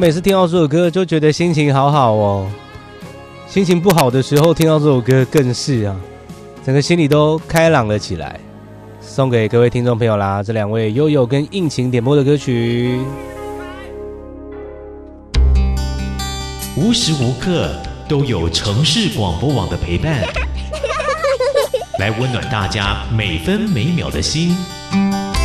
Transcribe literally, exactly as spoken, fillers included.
每次听到这首歌就觉得心情好好哦，心情不好的时候听到这首歌更是啊，整个心里都开朗了起来。送给各位听众朋友啦，这两位悠悠跟应勤点播的歌曲， 无时无刻都有城市广播网的陪伴，来温暖大家每分每秒的心。